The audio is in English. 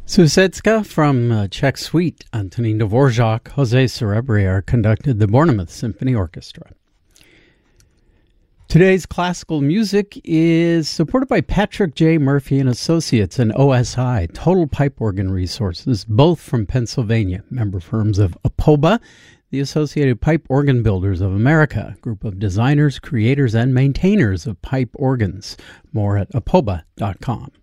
Susetska from Czech Suite, Antonín Dvorak, Jose Cerebriere conducted the Bournemouth Symphony Orchestra. Today's classical music is supported by Patrick J. Murphy and Associates and OSI, Total Pipe Organ Resources, both from Pennsylvania, member firms of APOBA, the Associated Pipe Organ Builders of America, group of designers, creators, and maintainers of pipe organs. More at apoba.com.